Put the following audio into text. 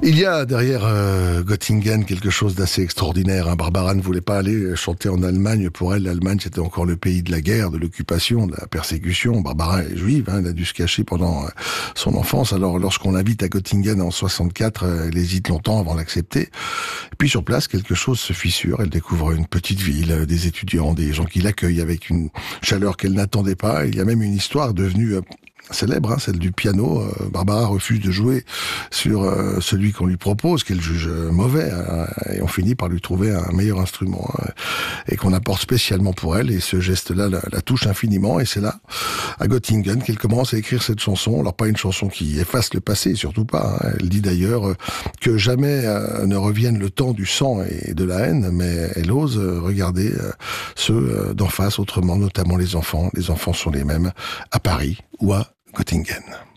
Il y a derrière Göttingen quelque chose d'assez extraordinaire. Hein. Barbara ne voulait pas aller chanter en Allemagne. Pour elle, l'Allemagne, c'était encore le pays de la guerre, de l'occupation, de la persécution. Barbara est juive, hein, elle a dû se cacher pendant son enfance. Alors, lorsqu'on l'invite à Göttingen en 64, elle hésite longtemps avant d'accepter. Et puis, sur place, quelque chose se fissure. Elle découvre une petite ville, des étudiants, des gens qui l'accueillent avec une chaleur qu'elle n'attendait pas. Il y a même une histoire devenue célèbre, hein, celle du piano. Barbara refuse de jouer sur celui qu'on lui propose, qu'elle juge mauvais, hein, et on finit par lui trouver un meilleur instrument, hein, et qu'on apporte spécialement pour elle, et ce geste-là la touche infiniment, et c'est là, à Göttingen, qu'elle commence à écrire cette chanson. Alors pas une chanson qui efface le passé, surtout pas, hein. Elle dit d'ailleurs que jamais ne revienne le temps du sang et de la haine, mais elle ose regarder ceux d'en face autrement, notamment les enfants. Les enfants sont les mêmes à Paris ou à Göttingen.